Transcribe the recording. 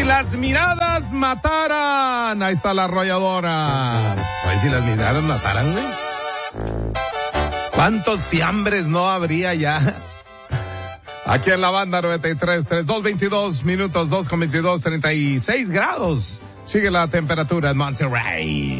las miradas mataran. Ahí está la arrolladora. Pues si las miradas mataran, güey. ¿Cuántos fiambres no habría ya? Aquí en la banda 93.3, 2:22 minutos, 2:22, 36 grados. Sigue la temperatura en Monterrey.